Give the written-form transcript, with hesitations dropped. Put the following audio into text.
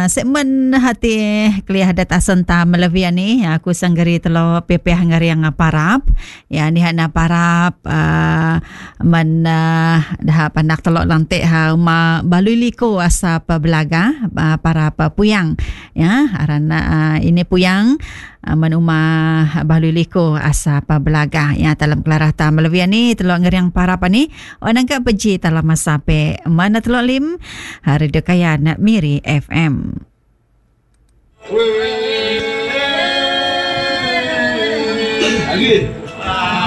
segmen hati kuliah data senta melevia ni aku sanggari telo PP hangari yang parap ya ni hana parap man dah panak telo lantik ha ma balui liko asa pebelaga para puyang ya arana ini puyang manuma balui liko asa pebelaga ya dalam kelarata melevia ni telo ngari yang parap ni onangka peji dalam masape mana telo lim hari dekaya nak Miri FM. Again.